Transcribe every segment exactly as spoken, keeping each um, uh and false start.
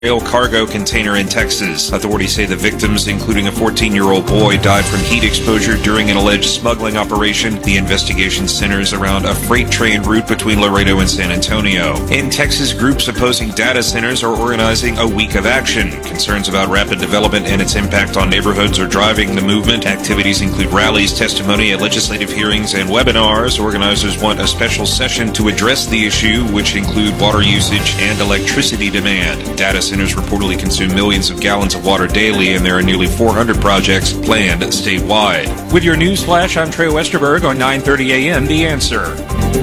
rail cargo container in Texas. Authorities say the victims, including a fourteen-year-old boy, died from heat exposure during an alleged smuggling operation. The investigation centers around a freight train route between Laredo and San Antonio. In Texas, groups opposing data centers are organizing a week of action. Concerns about rapid development and its impact on neighborhoods are driving the movement. Activities include rallies, testimony at legislative hearings, and webinars. Organizers want a special session to address the issue, which include water usage and electricity demand. Data centers reportedly consume millions of gallons of water daily, and there are nearly four hundred projects planned statewide. With your news flash, I'm Trey Westerberg on nine thirty a.m. The Answer.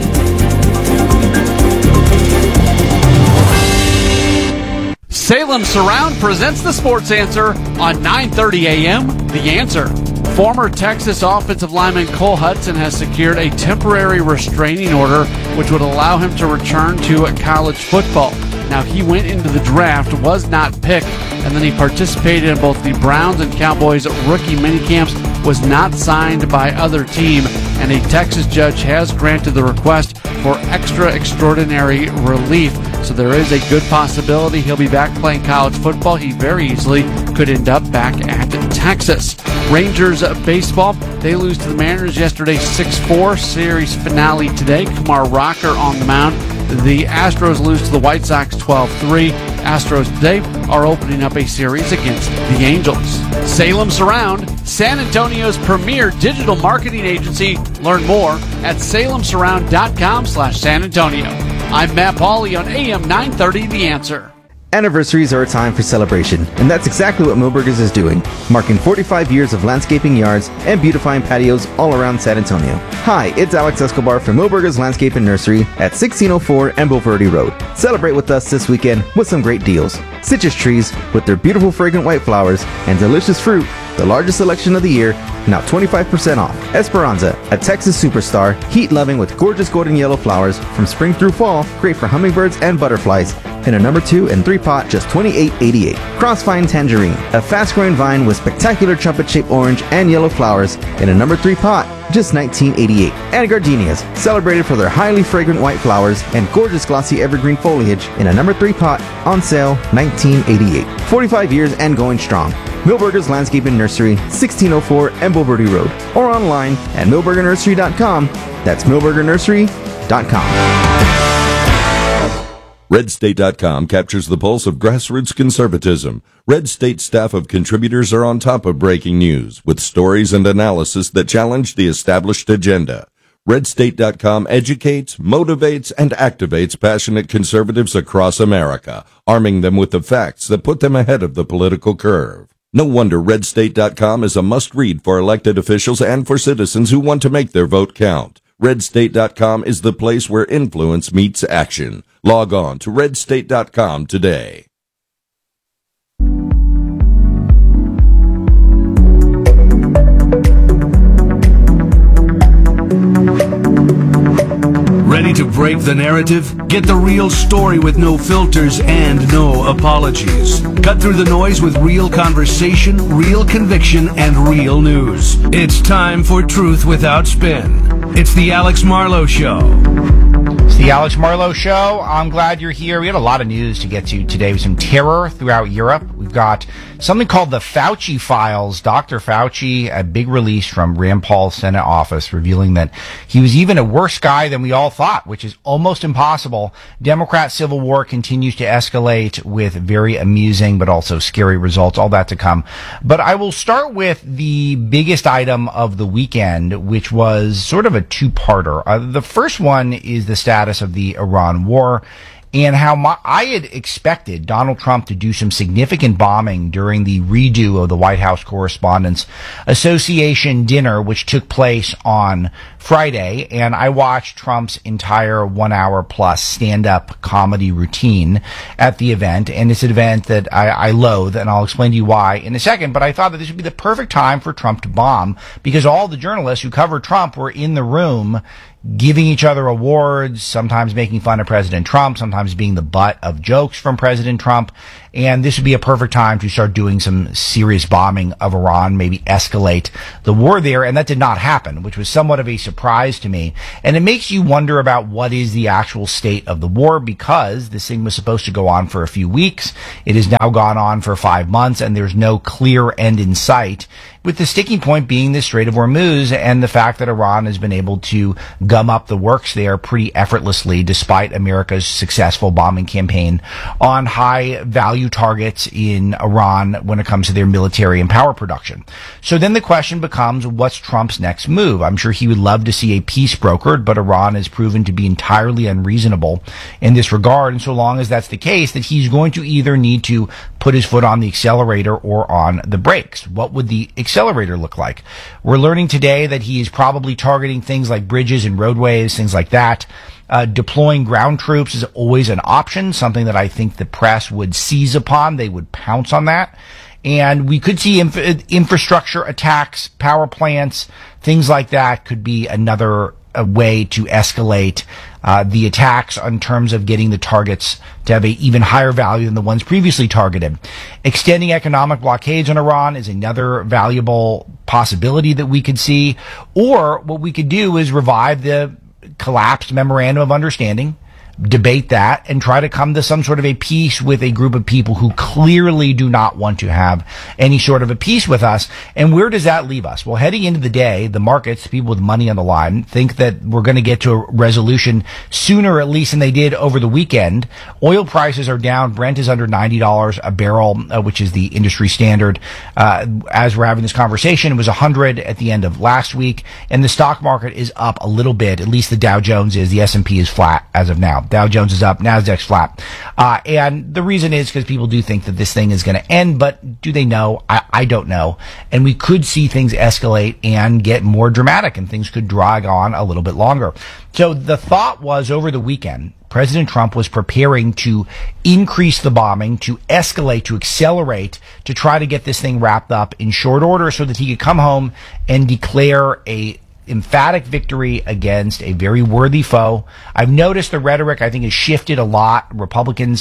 Salem Surround presents the Sports Answer on nine thirty a.m. The Answer. Former Texas offensive lineman Cole Hudson has secured a temporary restraining order which would allow him to return to college football. Now, he went into the draft, was not picked, and then he participated in both the Browns and Cowboys rookie minicamps, was not signed by other team, and a Texas judge has granted the request for extra extraordinary relief. So there is a good possibility he'll be back playing college football. He very easily could end up back at Texas. Rangers baseball, they lose to the Mariners yesterday six four. Series finale today. Kumar Rocker on the mound. The Astros lose to the White Sox twelve three. Astros today are opening up a series against the Angels. Salem Surround, San Antonio's premier digital marketing agency. Learn more at salem surround dot com slash San Antonio. I'm Matt Pauley on A M nine thirty, The Answer. Anniversaries are a time for celebration, and that's exactly what Milberger's is doing, marking forty-five years of landscaping yards and beautifying patios all around San Antonio. Hi, it's Alex Escobar from Milberger's Landscape and Nursery at sixteen oh four Embo Verde Road. Celebrate with us this weekend with some great deals. Citrus trees with their beautiful fragrant white flowers and delicious fruit, the largest selection of the year, now twenty-five percent off. Esperanza, a Texas superstar, heat-loving with gorgeous golden yellow flowers from spring through fall, great for hummingbirds and butterflies, in a number two and three pot, just twenty-eight eighty-eight. Crossvine Tangerine, a fast-growing vine with spectacular trumpet-shaped orange and yellow flowers, in a number three pot, just nineteen eighty-eight. And gardenias, celebrated for their highly fragrant white flowers and gorgeous glossy evergreen foliage, in a number three pot, on sale, nineteen eighty-eight. forty-five years and going strong. Milberger's Landscape and Nursery, sixteen oh four Embo Verde Road, or online at milberger nursery dot com. That's milberger nursery dot com. red state dot com captures the pulse of grassroots conservatism. Red State staff of contributors are on top of breaking news with stories and analysis that challenge the established agenda. red state dot com educates, motivates, and activates passionate conservatives across America, arming them with the facts that put them ahead of the political curve. No wonder red state dot com is a must-read for elected officials and for citizens who want to make their vote count. red state dot com is the place where influence meets action. Log on to red state dot com today. Ready to break the narrative? Get the real story with no filters and no apologies. Cut through the noise with real conversation, real conviction, and real news. It's time for Truth Without Spin. It's the Alex Marlowe Show. It's the Alex Marlowe Show. I'm glad you're here. We had a lot of news to get to today with some terror throughout Europe. We've got something called the Fauci Files. Doctor Fauci, a big release from Rand Paul's Senate office revealing that he was even a worse guy than we all thought, which is almost impossible. Democrat civil war continues to escalate with very amusing but also scary results. All that to come. But I will start with the biggest item of the weekend, which was sort of a two-parter. Uh, the first one is the status of the Iran war and how my, I had expected Donald Trump to do some significant bombing during the redo of the White House Correspondents Association dinner, which took place on Friday. And I watched Trump's entire one hour plus stand-up comedy routine at the event. And it's an event that I, I loathe, and I'll explain to you why in a second. But I thought that this would be the perfect time for Trump to bomb because all the journalists who covered Trump were in the room giving each other awards, sometimes making fun of President Trump, sometimes being the butt of jokes from President Trump. And this would be a perfect time to start doing some serious bombing of Iran, maybe escalate the war there. And that did not happen, which was somewhat of a surprise to me. And it makes you wonder about what is the actual state of the war, because this thing was supposed to go on for a few weeks. It has now gone on for five months, and there's no clear end in sight, with the sticking point being the Strait of Hormuz and the fact that Iran has been able to gum up the works there pretty effortlessly, despite America's successful bombing campaign on high value targets in Iran when it comes to their military and power production. So then the question becomes, what's Trump's next move? I'm sure he would love to see a peace brokered, but Iran has proven to be entirely unreasonable in this regard. And so long as that's the case, that he's going to either need to put his foot on the accelerator or on the brakes. What would the accelerator look like? We're learning today that he is probably targeting things like bridges and roadways, things like that. Uh, deploying ground troops is always an option, something that I think the press would seize upon. They would pounce on that. And we could see inf- infrastructure attacks, power plants, things like that could be another a way to escalate uh, the attacks in terms of getting the targets to have an even higher value than the ones previously targeted. Extending economic blockades on Iran is another valuable possibility that we could see. Or what we could do is revive the collapsed memorandum of understanding, debate that, and try to come to some sort of a peace with a group of people who clearly do not want to have any sort of a peace with us. And where does that leave us? Well, heading into the day, the markets, people with money on the line, think that we're going to get to a resolution sooner, at least, than they did over the weekend. Oil prices are down. Brent is under ninety dollars a barrel, uh, which is the industry standard. Uh, as we're having this conversation, it was one hundred at the end of last week, and the stock market is up a little bit. At least the Dow Jones is. The S and P is flat as of now. Dow Jones is up, Nasdaq's flat. Uh, and the reason is because people do think that this thing is going to end, but do they know? I, I don't know. And we could see things escalate and get more dramatic, and things could drag on a little bit longer. So the thought was, over the weekend, President Trump was preparing to increase the bombing, to escalate, to accelerate, to try to get this thing wrapped up in short order so that he could come home and declare a emphatic victory against a very worthy foe. I've noticed the rhetoric, I think, has shifted a lot. Republicans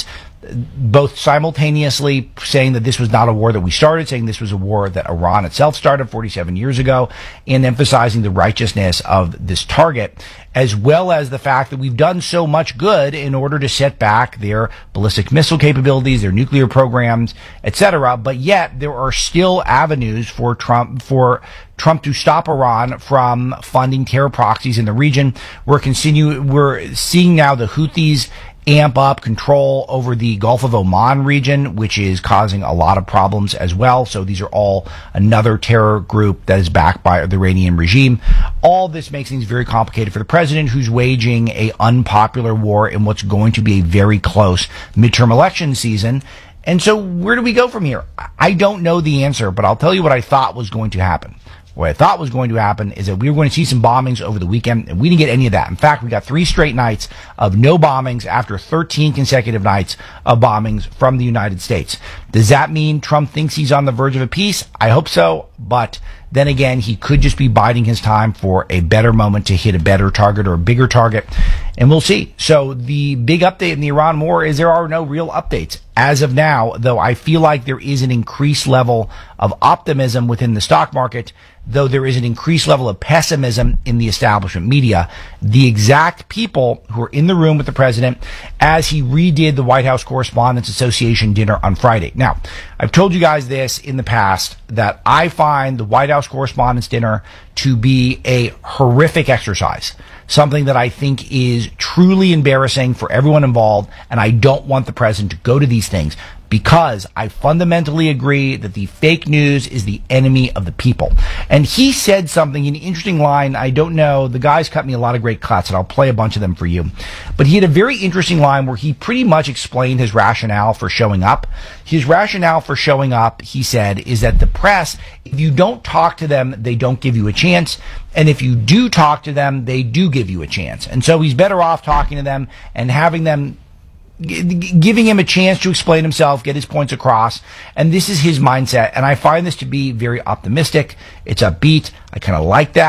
both simultaneously saying that this was not a war that we started, saying this was a war that Iran itself started forty-seven years ago, and emphasizing the righteousness of this target, as well as the fact that we've done so much good in order to set back their ballistic missile capabilities, their nuclear programs, et cetera. But yet there are still avenues for Trump, for Trump to stop Iran from funding terror proxies in the region. We're continue, we're seeing now the Houthis amp up control over the Gulf of Oman region, which is causing a lot of problems as well. So these are all another terror group that is backed by the Iranian regime. All this makes things very complicated for the president, who's waging a unpopular war in what's going to be a very close midterm election season. And so where do we go from here? I don't know the answer, but I'll tell you what I thought was going to happen. What I thought was going to happen is that we were going to see some bombings over the weekend, and we didn't get any of that. In fact, we got three straight nights of no bombings after thirteen consecutive nights of bombings from the United States. Does that mean Trump thinks he's on the verge of a peace? I hope so, but then again, he could just be biding his time for a better moment to hit a better target or a bigger target, and we'll see. So the big update in the Iran war is there are no real updates. As of now, though, I feel like there is an increased level of optimism within the stock market, though there is an increased level of pessimism in the establishment media. The exact people who were in the room with the president as he redid the White House Correspondents Association dinner on Friday. Now, I've told you guys this in the past, that I find the White House Correspondents' dinner to be a horrific exercise, something that I think is truly embarrassing for everyone involved, and I don't want the president to go to these things, because I fundamentally agree that the fake news is the enemy of the people. And he said something, an interesting line. I don't know. The guy's cut me a lot of great cuts, and I'll play a bunch of them for you. But he had a very interesting line where he pretty much explained his rationale for showing up. His rationale for showing up, he said, is that the press, if you don't talk to them, they don't give you a chance. And if you do talk to them, they do give you a chance. And so he's better off talking to them and having them giving him a chance to explain himself, get his points across. And this is his mindset. And I find this to be very optimistic. It's upbeat. I kind of like that.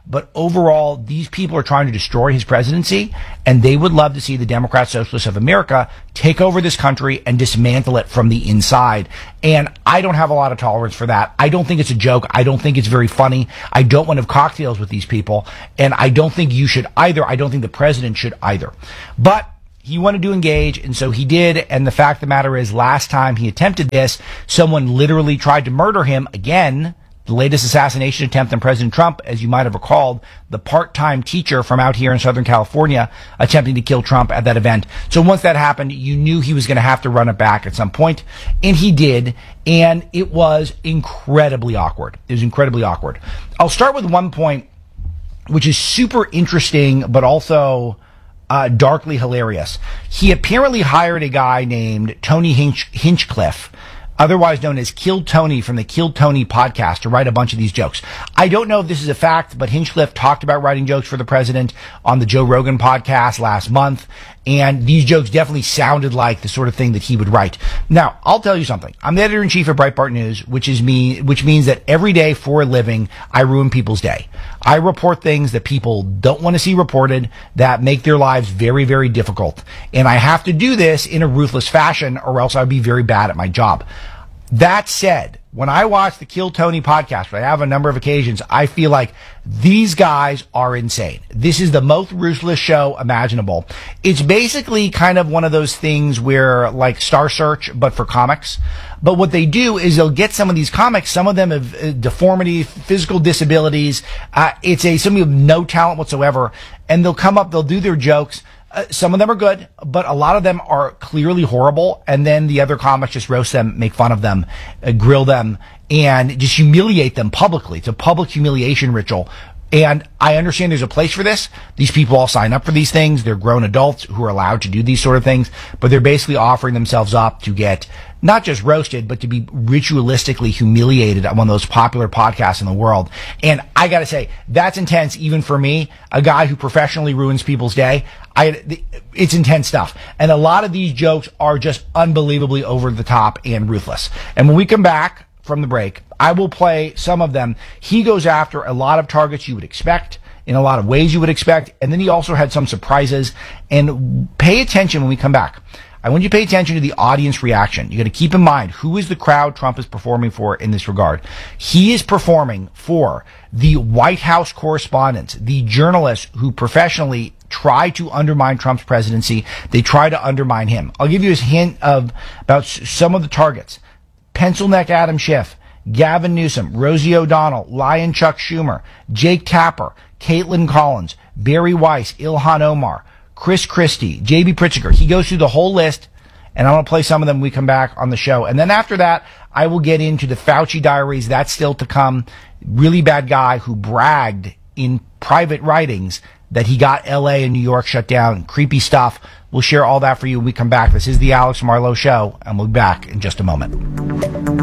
but overall, these people are trying to destroy his presidency, and they would love to see the Democrat Socialists of America take over this country and dismantle it from the inside. And I don't have a lot of tolerance for that. I don't think it's a joke. I don't think it's very funny. I don't want to have cocktails with these people, and I don't think you should either. I don't think the president should either. But he wanted to engage, and so he did, and the fact of the matter is, last time he attempted this, someone literally tried to murder him again. The latest assassination attempt on President Trump, as you might have recalled, the part-time teacher from out here in Southern California attempting to kill Trump at that event. So once that happened, you knew he was going to have to run it back at some point, and he did, and it was incredibly awkward. It was incredibly awkward. I'll start with one point, which is super interesting, but also Uh, darkly hilarious. He apparently hired a guy named Tony Hinch- Hinchcliffe, otherwise known as Killed Tony from the Killed Tony podcast, to write a bunch of these jokes. I don't know if this is a fact, but Hinchcliffe talked about writing jokes for the president on the Joe Rogan podcast last month, and these jokes definitely sounded like the sort of thing that he would write. Now, I'll tell you something. I'm the editor-in-chief of Breitbart News, which is me, which means that every day for a living, I ruin people's day. I report things that people don't want to see reported, that make their lives very, very difficult. And I have to do this in a ruthless fashion, or else I'd be very bad at my job. That said, when I watch the Kill Tony podcast, which I have a number of occasions, I feel like these guys are insane. This is the most ruthless show imaginable. It's basically kind of one of those things where, like Star Search, but for comics. But what they do is they'll get some of these comics, some of them have uh, deformity, physical disabilities. Uh, it's a, some of them have no talent whatsoever. And they'll come up, they'll do their jokes. Uh, some of them are good, but a lot of them are clearly horrible. And then the other comics just roast them, make fun of them, uh, grill them, and just humiliate them publicly. It's a public humiliation ritual. And I understand there's a place for this. These people all sign up for these things. They're grown adults who are allowed to do these sort of things, but they're basically offering themselves up to get not just roasted, but to be ritualistically humiliated on one of those popular podcasts in the world. And I gotta say, that's intense even for me, a guy who professionally ruins people's day. I, it's intense stuff. And a lot of these jokes are just unbelievably over the top and ruthless. And when we come back from the break, I will play some of them. He goes after a lot of targets you would expect, in a lot of ways you would expect, and then he also had some surprises. And pay attention when we come back. I want you to pay attention to the audience reaction. You got to keep in mind, who is the crowd Trump is performing for in this regard? He is performing for the White House correspondents, the journalists who professionally try to undermine Trump's presidency. They try to undermine him. I'll give you a hint of about some of the targets. Pencil neck Adam Schiff, Gavin Newsom, Rosie O'Donnell, Lion Chuck Schumer, Jake Tapper, Caitlin Collins, Barry Weiss, Ilhan Omar, Chris Christie, J B Pritzker. He goes through the whole list, and I'm going to play some of them when we come back on the show. And then after that, I will get into the Fauci diaries. That's still to come. Really bad guy who bragged in private writings that he got L A and New York shut down. Creepy stuff. We'll share all that for you when we come back. This is the Alex Marlowe Show, and we'll be back in just a moment.